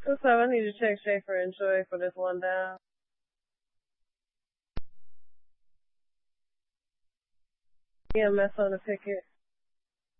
What's up? I need to check Schaefer and Choi for this one down. EMS on the ticket.